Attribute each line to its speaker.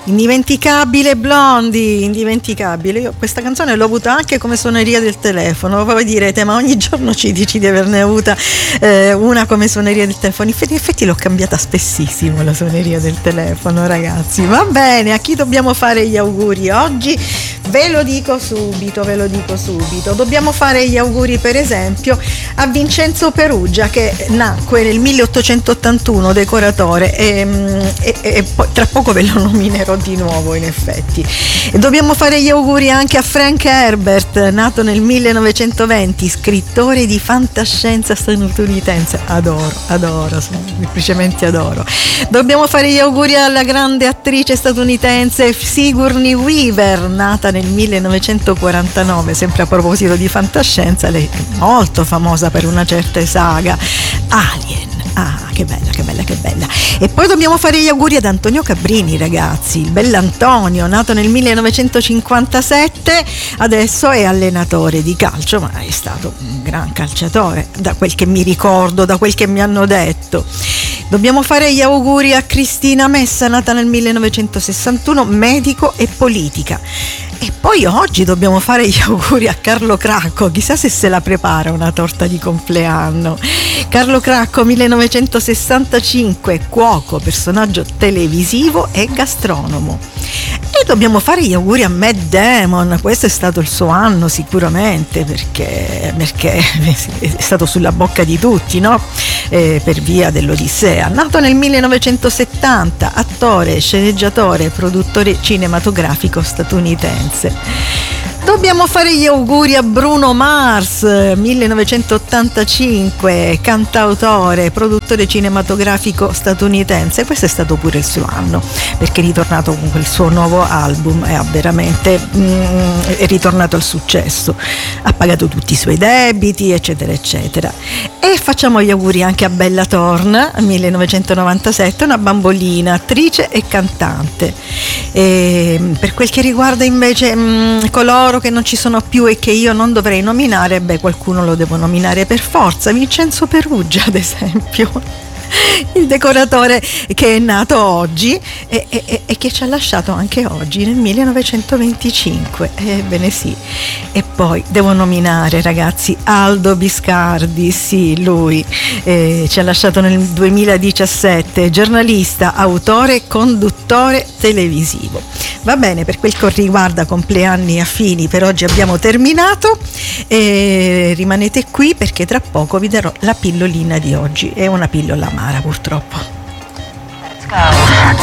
Speaker 1: Indimenticabile Blondie, indimenticabile. Io questa canzone l'ho avuta anche come suoneria del telefono. Voi direte, ma ogni giorno ci dici di averne avuta una come suoneria del telefono. In effetti l'ho cambiata spessissimo la suoneria del telefono, ragazzi. Va bene, a chi dobbiamo fare gli auguri oggi? Ve lo dico subito. Dobbiamo fare gli auguri per esempio a Vincenzo Perugia, che nacque nel 1881, decoratore, e poi tra poco ve lo nominerò di nuovo, in effetti. E dobbiamo fare gli auguri anche a Frank Herbert, nato nel 1920, scrittore di fantascienza statunitense. Adoro, semplicemente adoro. Dobbiamo fare gli auguri alla grande attrice statunitense Sigourney Weaver, nata nel 1949, sempre a proposito di fantascienza. Lei è molto famosa per una certa saga, Alien. Che bella. E poi dobbiamo fare gli auguri ad Antonio Cabrini, ragazzi, il bell'Antonio, nato nel 1957, adesso è allenatore di calcio, ma è stato un gran calciatore, da quel che mi ricordo, da quel che mi hanno detto. Dobbiamo fare gli auguri a Cristina Messa, nata nel 1961, medico e politica. E poi oggi dobbiamo fare gli auguri a Carlo Cracco, chissà se la prepara una torta di compleanno. Carlo Cracco, 1965, cuoco, personaggio televisivo e gastronomo. E dobbiamo fare gli auguri a Matt Damon, questo è stato il suo anno sicuramente, perché è stato sulla bocca di tutti, no? Per via dell'Odissea. Nato nel 1970, attore, sceneggiatore, produttore cinematografico statunitense. Dobbiamo fare gli auguri a Bruno Mars, 1985, cantautore, produttore cinematografico statunitense. Questo è stato pure il suo anno, perché è ritornato con quel suo nuovo album e ha veramente è ritornato al successo. Ha pagato tutti i suoi debiti, eccetera, eccetera. E facciamo gli auguri anche a Bella Thorne, 1997, una bambolina, attrice e cantante. E per quel che riguarda invece coloro che non ci sono più e che io non dovrei nominare, qualcuno lo devo nominare per forza, Vincenzo Perugia ad esempio, il decoratore che è nato oggi e che ci ha lasciato anche oggi nel 1925. Ebbene sì. E poi devo nominare, ragazzi, Aldo Biscardi, sì, lui ci ha lasciato nel 2017, giornalista, autore e conduttore televisivo. Va bene, per quel che riguarda compleanni affini per oggi abbiamo terminato, rimanete qui perché tra poco vi darò la pillolina di oggi, è una pillola amara purtroppo.
Speaker 2: Let's go.